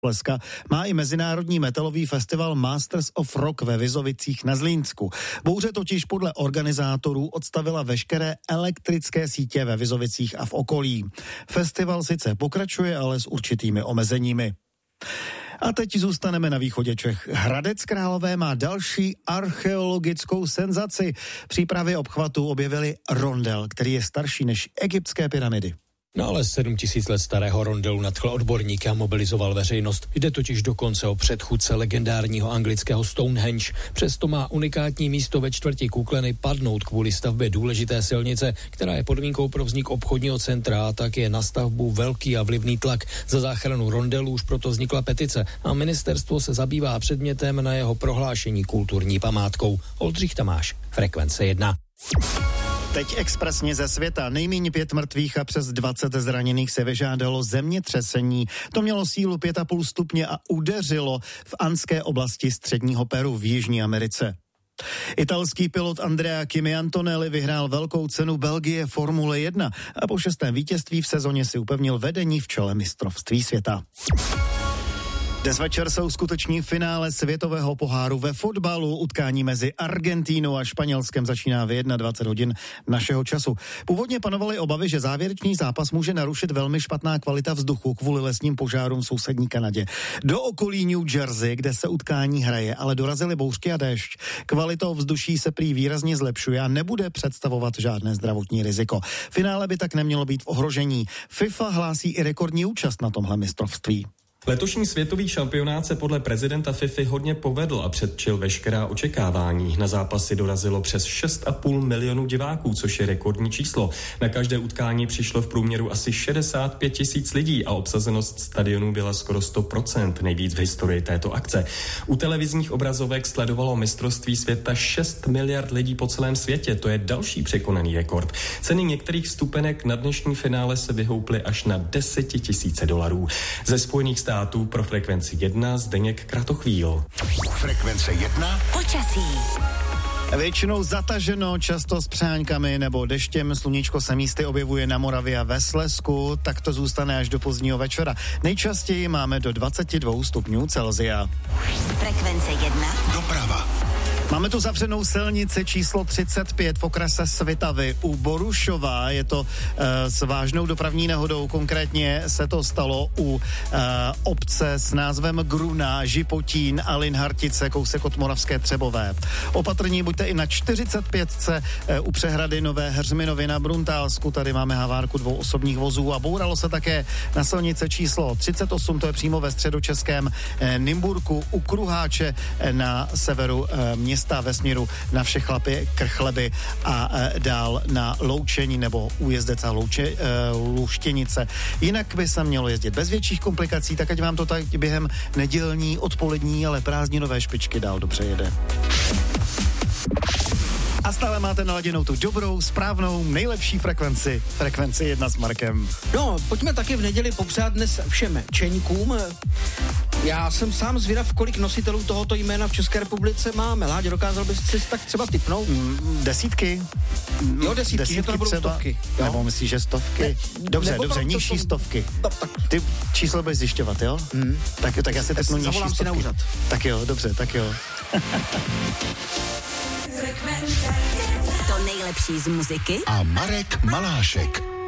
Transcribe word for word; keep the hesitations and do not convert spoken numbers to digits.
Pleska má i mezinárodní metalový festival Masters of Rock ve Vizovicích na Zlínsku. Bouře totiž podle organizátorů odstavila veškeré elektrické sítě ve Vizovicích a v okolí. Festival sice pokračuje, ale s určitými omezeními. A teď zůstaneme na východě Čech. Hradec Králové má další archeologickou senzaci. Přípravy obchvatu objevili rondel, který je starší než egyptské pyramidy. Nález sedm tisíc let starého rondelu nadchl odborníky a mobilizoval veřejnost. Jde totiž dokonce o předchůdce legendárního anglického Stonehenge. Přesto má unikátní místo ve čtvrti Kukleny padnout kvůli stavbě důležité silnice, která je podmínkou pro vznik obchodního centra, a tak je na stavbu velký a vlivný tlak. Za záchranu rondelu už proto vznikla petice a ministerstvo se zabývá předmětem na jeho prohlášení kulturní památkou. Oldřich Tamáš, Frekvence jedna. Teď expresně ze světa. Nejméně pět mrtvých a přes dvacet zraněných se vyžádalo zemětřesení. To mělo sílu pět a půl stupně a udeřilo v andské oblasti středního Peru v Jižní Americe. Italský pilot Andrea Kimi Antonelli vyhrál velkou cenu Belgie Formule jedna a po šestém vítězství v sezóně si upevnil vedení v čele mistrovství světa. Dnes večer se uskuteční finále světového poháru ve fotbalu. Utkání mezi Argentínou a Španělskem začíná v dvacet jedna hodin našeho času. Původně panovaly obavy, že závěrečný zápas může narušit velmi špatná kvalita vzduchu kvůli lesním požárům v sousední Kanadě. Do okolí New Jersey, kde se utkání hraje, ale dorazily bouřky a déšť. Kvalita ovzduší se prý výrazně zlepšuje a nebude představovat žádné zdravotní riziko. Finále by tak nemělo být v ohrožení. FIFA hlásí i rekordní účast na tomhle mistrovství. Letošní světový šampionát se podle prezidenta FIFA hodně povedl a předčil veškerá očekávání. Na zápasy dorazilo přes šest a půl milionu diváků, což je rekordní číslo. Na každé utkání přišlo v průměru asi šedesát pět tisíc lidí a obsazenost stadionů byla skoro sto procent, nejvíc v historii této akce. U televizních obrazovek sledovalo mistrovství světa šest miliard lidí po celém světě, to je další překonaný rekord. Ceny některých vstupenek na dnešní finále se vyhouply až na desetitisíce dolarů. Ze Spojených států států pro Frekvenci jedna Zdeněk Kratochvíl. Frekvence jedna. Počasí. Většinou zataženo, často s přáňkami nebo deštěm. Sluníčko se místy objevuje na Moravě a ve Slezsku, tak to zůstane až do pozdního večera. Nejčastěji máme do dvacet dva stupňů Celsia. Frekvence jedna. Doprava. Máme tu zavřenou silnici číslo třicet pět v okrese Svitavy u Borušova. Je to uh, s vážnou dopravní nehodou. Konkrétně se to stalo u uh, obce s názvem Gruna, Žipotín a Linhartice, kousek od Moravské Třebové. Opatrní buďte i na čtyřicet pět uh, u přehrady Nové Heřminovy na Bruntálsku. Tady máme havárku dvou osobních vozů a bouralo se také na silnici číslo třicet osm, to je přímo ve středočeském uh, Nymburku u Kruháče uh, na severu uh, města ve směru na Všechlapy, Krchleby a e, dál na Loučení nebo újezdec a Louče, e, Luštěnice. Jinak by se mělo jezdit bez větších komplikací, tak ať vám to tak během nedělní, odpolední, ale prázdninové špičky dál dobře jede. A stále máte naladěnou tu dobrou, správnou, nejlepší frekvenci. Frekvenci jedna s Markem. No, pojďme taky v neděli popřát dnes všem čeňkům. Já jsem sám zvědav, kolik nositelů tohoto jména v České republice máme. Láďo, dokázal bys si tak třeba tipnout? Mm, desítky. Mm, jo, desítky, desítky že to nebudou třeba stovky. Jo? Nebo myslíš, že stovky? Ne, dobře, dobře, nižší to, stovky. No, tak. Ty číslo budeš zjišťovat, jo? Mm. Tak, tak já si tipnu nižší stovky. Si na úřad. Tak jo, dobře, tak jo. To nejlepší z muziky a Marek Malášek.